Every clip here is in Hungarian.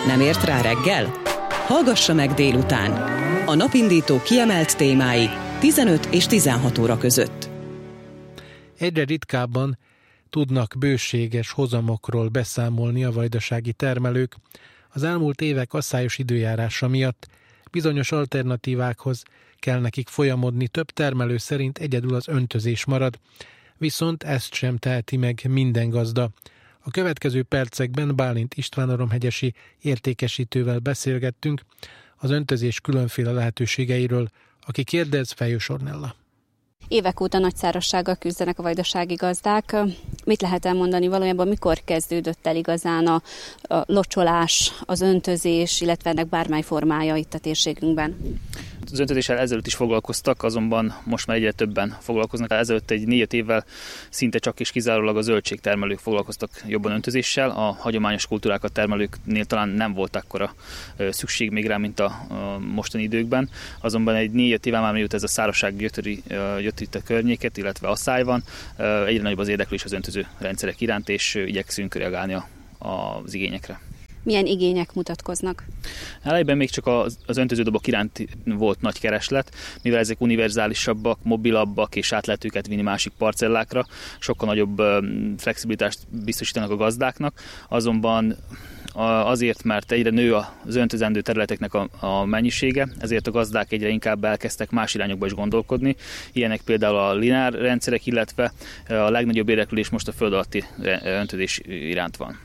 Nem ért rá reggel? Hallgassa meg délután. A napindító kiemelt témái 15 és 16 óra között. Egyre ritkábban tudnak bőséges hozamokról beszámolni a vajdasági termelők. Az elmúlt évek asszályos időjárása miatt bizonyos alternatívákhoz kell nekik folyamodni, több termelő szerint egyedül az öntözés marad, viszont ezt sem teheti meg minden gazda. A következő percekben Bálint István oromhegyesi értékesítővel beszélgettünk az öntözés különféle lehetőségeiről, aki kérdez, Fejős Ornella. Évek óta nagy szárazsággal küzdenek a vajdasági gazdák. Mit lehet elmondani valójában, mikor kezdődött el igazán a locsolás, az öntözés, illetve ennek bármely formája itt a térségünkben? Az öntözéssel ezelőtt is foglalkoztak, azonban most már egyre többen foglalkoznak. Ezelőtt egy 4-5 évvel szinte csak és kizárólag a zöldségtermelők foglalkoztak jobban öntözéssel. A hagyományos kultúrákat termelőknél talán nem volt akkora szükség még rá, mint a mostani időkben. Azonban egy 4-5 évvel már mióta ez a szárazság jött itt a környéket, illetve asszály van, egyre nagyobb az érdeklés az öntöző rendszerek iránt, és igyekszünk reagálni az igényekre. Milyen igények mutatkoznak? Elejében még csak az öntöződobok iránt volt nagy kereslet, mivel ezek univerzálisabbak, mobilabbak, és át lehet őket vinni másik parcellákra, sokkal nagyobb flexibilitást biztosítanak a gazdáknak, azonban azért, mert egyre nő az öntözendő területeknek a mennyisége, ezért a gazdák egyre inkább elkezdtek más irányokba is gondolkodni. Ilyenek például a lineár rendszerek, illetve a legnagyobb érdeklődés most a föld alatti öntözés iránt van.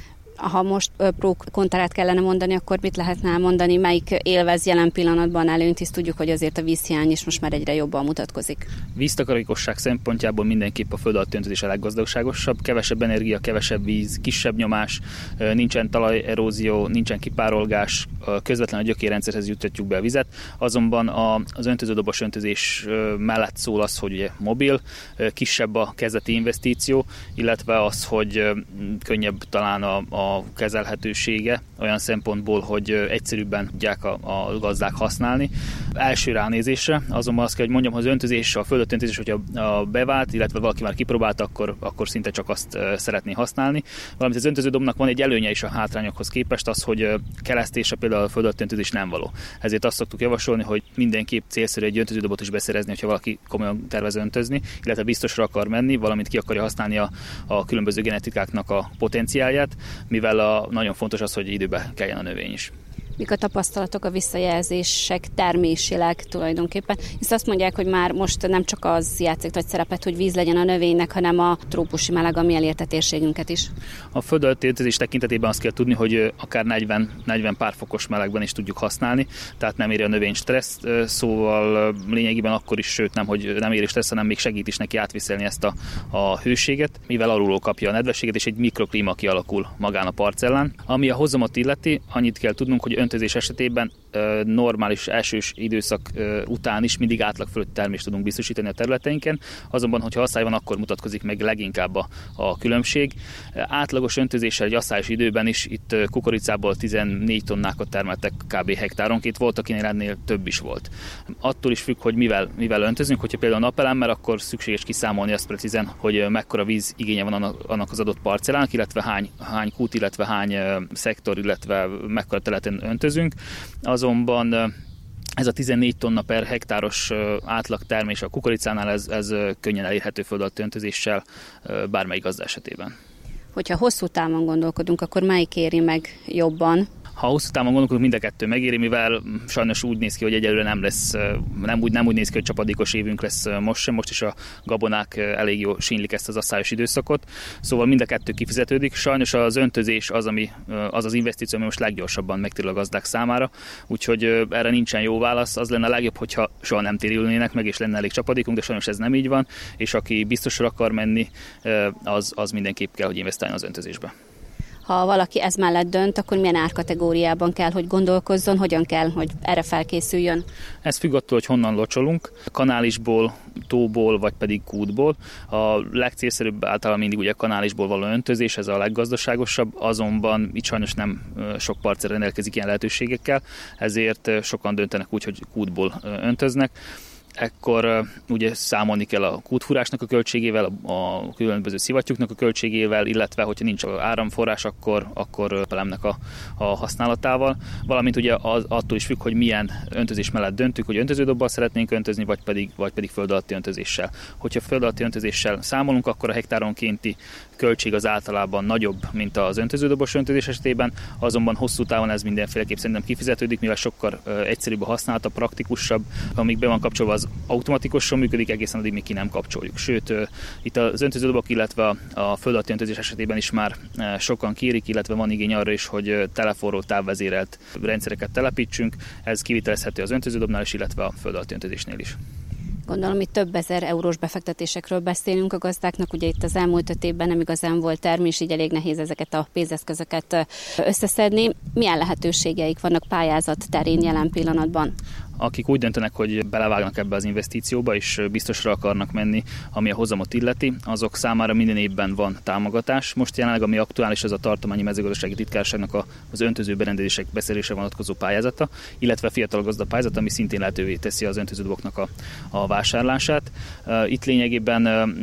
Ha most pro-kontrát kellene mondani, akkor mit lehetne elmondani, melyik élvez jelen pillanatban előnyt, hisz tudjuk, hogy azért a vízhiány is most már egyre jobban mutatkozik. Víztakarékosság szempontjából mindenképp a föld alatti öntözés a leggazdaságosabb, kevesebb energia, kevesebb víz, kisebb nyomás, nincsen talajerózió, nincsen kipárolgás, közvetlen a gyökérrendszerhez juttatjuk be a vizet, azonban az öntöződobos öntözés mellett szól az, hogy ugye mobil, kisebb a kezdeti investíció, illetve az, hogy könnyebb talán a kezelhetősége olyan szempontból, hogy egyszerűbben tudják a gazdák használni. Első ránézésre azonban azt kell, hogy mondjam, hogy az öntözés, a földött öntözés, hogyha bevált, illetve valaki már kipróbálta, akkor szinte csak azt szeretné használni. Valamint az öntöződobnak van egy előnye is a hátrányokhoz képest, az, hogy kelesztése például a földött öntözés nem való. Ezért azt szoktuk javasolni, hogy mindenképp célszerű egy öntöződobot is beszerezni, hogyha valaki komolyan tervez öntözni, illetve biztosra akar menni, valamint ki akarja használni a különböző genetikáknak a potenciálját, mivel nagyon fontos az, hogy időbe keljen a növény is. Mik a tapasztalatok, a visszajelzések termésileg tulajdonképpen? Hisz azt mondják, hogy már most nem csak az játszik nagy szerepet, hogy víz legyen a növénynek, hanem a trópusi meleg, ami elérte térségünket is. A föld alatti öntözés tekintetében azt kell tudni, hogy akár 40 pár fokos melegben is tudjuk használni, tehát nem éri a növény stresszt, szóval lényegében akkor is, sőt nem éri stressz, hanem még segít is neki átviszelni ezt a hőséget, mivel alulról kapja a nedvességet, és egy mikroklíma kialakul magán a parcellán. Ami a hozamot illeti, annyit kell tudnunk, hogy öntözés esetében normális elsős időszak után is mindig átlag fölött termést tudunk biztosítani a területeinken, azonban, hogyha asszály van, akkor mutatkozik meg leginkább a különbség. Átlagos öntözéssel egy asszályos időben is itt kukoricából 14 tonnákat termeltek kb. Hektáronként, volt, akinél ennél több is volt. Attól is függ, hogy mivel öntözünk, hogyha például napelemmel, akkor szükséges kiszámolni azt precízen, hogy mekkora víz igénye van annak az adott parcellának, illetve hány kút, illetve hány szektor, illetve mekkora területen öntözünk. Azonban ez a 14 tonna per hektáros átlag termés a kukoricánál, ez könnyen elérhető föld alatti öntözéssel bármelyik gazda esetében. Hogyha hosszú távon gondolkodunk, akkor melyik éri meg jobban? Ha hosszú távon gondolkodunk, mind a kettő megéri, mivel sajnos úgy néz ki, hogy egyelőre nem úgy néz ki, hogy csapadékos évünk lesz most sem. Most is a gabonák elég jól sínylik ezt az asszályos időszakot, szóval mind a kettő kifizetődik. Sajnos az öntözés az investíció, ami most leggyorsabban megtérül a gazdák számára, úgyhogy erre nincsen jó válasz. Az lenne a legjobb, hogyha soha nem térülnének meg, és lenne elég csapadékunk, de sajnos ez nem így van, és aki biztosra akar menni, az mindenképp kell, hogy investáljon az öntözésbe. Ha valaki ez mellett dönt, akkor milyen árkategóriában kell, hogy gondolkozzon, hogyan kell, hogy erre felkészüljön? Ez függ attól, hogy honnan locsolunk, kanálisból, tóból, vagy pedig kútból. A legcélszerűbb általában mindig ugye kanálisból való öntözés, ez a leggazdaságosabb, azonban itt sajnos nem sok parcell rendelkezik ilyen lehetőségekkel, ezért sokan döntenek úgy, hogy kútból öntöznek. ekkor ugye számolni kell a kútfúrásnak a költségével, a különböző szivattyúknak a költségével, illetve hogyha nincs áramforrás, akkor pelemnek a használatával, valamint ugye attól is függ, hogy milyen öntözés mellett döntünk, hogy öntöződobbal szeretnénk öntözni, vagy pedig föld alatti öntözéssel. Hogyha föld alatti öntözéssel számolunk, akkor a hektáronkénti költség az általában nagyobb, mint az öntöződobos öntözés esetében, azonban hosszú távon ez mindenféleképp szerintem kifizetődik, mivel sokkal egyszerűbb a használata, praktikusabb, amíg be van kapcsolva, az automatikusan működik, egészen addig még ki nem kapcsoljuk. Sőt, itt az öntöződobok, illetve a föld alatti öntözés esetében is már sokan kérik, illetve van igény arra is, hogy telefonról távvezérelt rendszereket telepítsünk. Ez kivitelezhető az öntöződobnál is, illetve a föld alatti öntözésnél is. Gondolom, itt több ezer eurós befektetésekről beszélünk a gazdáknak, ugye itt az elmúlt 5 évben nem igazán volt termés, így elég nehéz ezeket a pénzeszközöket összeszedni. Milyen lehetőségeik vannak pályázat terén jelen pillanatban? Akik úgy döntenek, hogy belevágnak ebbe az investícióba, és biztosra akarnak menni, ami a hozamot illeti, azok számára minden évben van támogatás. Most jelenleg, ami aktuális, az a tartományi mezőgazdasági titkárságnak az öntöző berendezések beszerzésre vonatkozó pályázata, illetve fiatal gazda pályázata, ami szintén lehetővé teszi az öntöződoboknak a vásárlását. Itt lényegében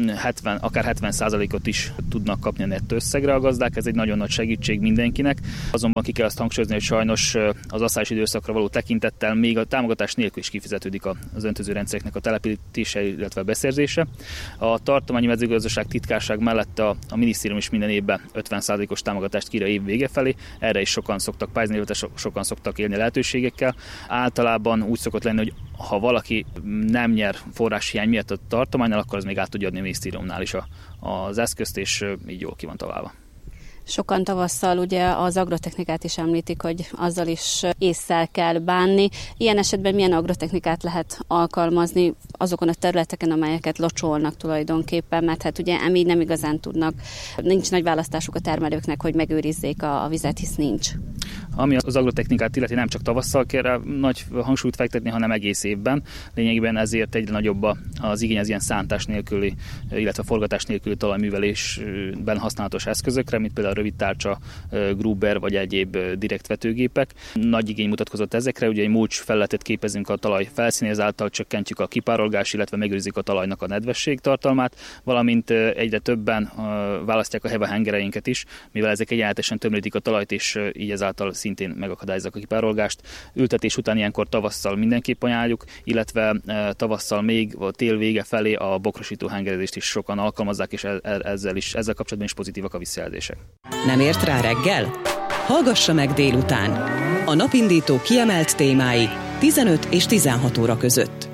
akár 70%-ot is tudnak kapni a nettó összegre a gazdák, ez egy nagyon nagy segítség mindenkinek. Azonban ki kell azt hangsúlyozni, hogy sajnos az asszályos időszakra való tekintettel még a támogatás nélkül is kifizetődik az öntözőrendszereknek a telepítése, illetve a beszerzése. A tartományi mezőgazdaság titkárság mellett a minisztérium is minden évben 50%-os támogatást kír a év vége felé. Erre is sokan szoktak pályázni, illetve sokan szoktak élni lehetőségekkel. Általában úgy szokott lenni, hogy ha valaki nem nyer forráshiány miatt a tartománynál, akkor az még át tudja adni a minisztériumnál is az eszközt, és így jól ki van találva. Sokan tavasszal ugye az agrotechnikát is említik, hogy azzal is ésszel kell bánni. Ilyen esetben milyen agrotechnikát lehet alkalmazni azokon a területeken, amelyeket locsolnak tulajdonképpen, mert hát ugye így nem igazán nincs nagy választásuk a termelőknek, hogy megőrizzék a vizet, hisz nincs. Ami az agrotechnikát illeti, nem csak tavasszal kell rá nagy hangsúlyt fektetni, hanem egész évben. Lényegében ezért egyre nagyobb az igény az ilyen szántás nélküli, illetve forgatás nélküli talajművelésben használatos eszközökre, mint például a rövid tárcsa, Gruber vagy egyéb direktvetőgépek. Nagy igény mutatkozott ezekre, ugye egy mulcs felületet képezünk a talaj felszínén, ezáltal csökkentjük a kipárolgás, illetve megőrizzük a talajnak a nedvesség tartalmát, valamint egyre többen választják a hevahengereinket is, mivel ezek egyenletesen tömlítik a talajt, és így ezáltal szintén megakadályozzák a kipárolgást. Ültetés után ilyenkor tavasszal mindenképp ajánljuk, illetve tavasszal még a tél vége felé a bokrosító hengerezést is sokan alkalmazzák, és ezzel kapcsolatban is pozitívak a visszajelzések. Nem ért rá reggel? Hallgassa meg délután. A napindító kiemelt témái 15 és 16 óra között.